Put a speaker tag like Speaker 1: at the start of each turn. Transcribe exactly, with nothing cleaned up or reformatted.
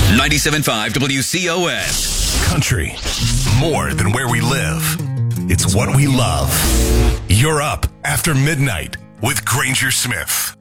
Speaker 1: ninety-seven point five W C O S.
Speaker 2: Country. More than where we live. It's what we love. You're up after midnight with Granger Smith.